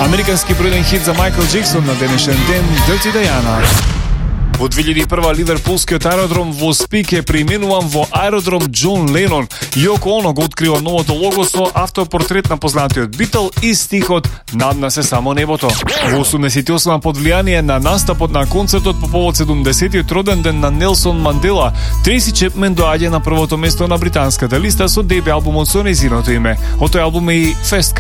Американски бројден хит за Майкл Джексон на денешен ден, Dirty Diana. Во 2001 ливерпулскиот аеродром во Спик е преименуван во аеродром Џон Ленон. Јоко Оно го открива новото лого со автопортрет на познатиот Битл и стихот "Над нас е само небото". Во 88 под влијание на настапот на концертот по повод 70-тиот роден ден на Нелсон Мандела, Трейси Чепмен доаѓа на првото место на британската листа со деби албумот со нејзиното име. Од тој албум е и Fast